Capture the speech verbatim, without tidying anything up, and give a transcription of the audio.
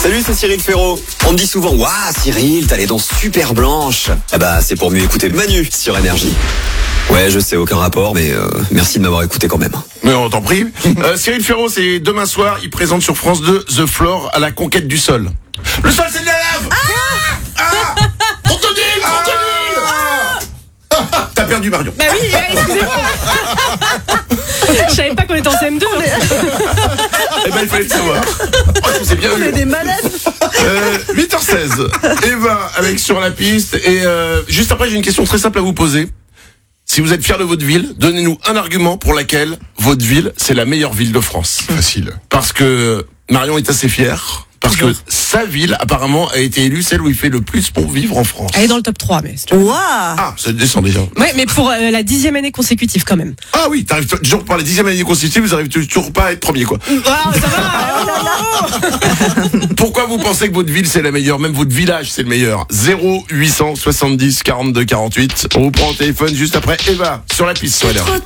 Salut, c'est Cyril Ferraud. On me dit souvent, waouh Cyril, t'as les dents super blanches. Ah bah c'est pour mieux écouter Manu sur Énergie. Ouais, je sais, aucun rapport, mais euh, merci de m'avoir écouté quand même. Mais on t'en prie. Euh, Cyril Ferraud, c'est demain soir, il présente sur France deux The Floor à la conquête du sol. Le sol, c'est de la lave. Ah, ah on te dit, on te dit. Ah, t'as perdu Marion. Bah oui, excusez-moi. Je savais pas qu'on était en C M deux. Eh ben, il fallait le savoir. Oh, c'est bien vu. On est des malades. Euh, huit heures seize. Eva avec Sur la piste. Et euh, juste après, j'ai une question très simple à vous poser. Si vous êtes fier de votre ville, donnez-nous un argument pour laquelle votre ville, c'est la meilleure ville de France. Facile. Parce que Marion est assez fière. Parce que sa ville, apparemment, a été élue celle où il fait le plus pour vivre en France. Elle est dans le top trois, mais c'est Waouh. Ah, ça descend déjà. Ouais, mais pour euh, la dixième année consécutive quand même. Ah oui, t'arrives toujours par la dixième année consécutive, vous arrivez toujours pas à être premier, quoi. Ah, ça va. Pourquoi vous pensez que votre ville c'est la meilleure? Même votre village c'est le meilleur. Zéro huit cent soixante-dix quarante-deux quarante-huit. On vous prend au téléphone juste après Eva sur la piste. Sur